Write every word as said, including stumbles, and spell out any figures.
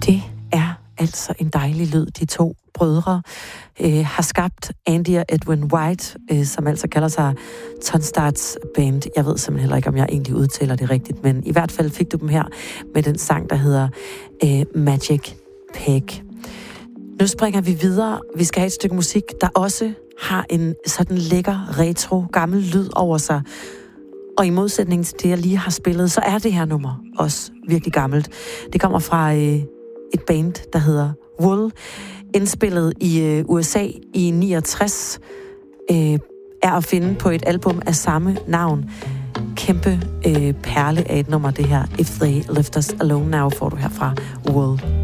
Det er altså en dejlig lyd, de to brødre øh, har skabt. Andy og Edwin White, øh, som altså kalder sig Tonstarts Band. Jeg ved simpelthen heller ikke, om jeg egentlig udtaler det rigtigt, men i hvert fald fik du dem her med den sang, der hedder øh, Magic Peg. Nu springer vi videre. Vi skal have et stykke musik, der også har en sådan lækker, retro, gammel lyd over sig. Og i modsætning til det, jeg lige har spillet, så er det her nummer også virkelig gammelt. Det kommer fra øh, et band, der hedder Wool, indspillet i øh, U S A i niogtres, øh, er at finde på et album af samme navn. Kæmpe øh, perle af et nummer, det her. If They Left Us Alone Now, får du her fra Wool.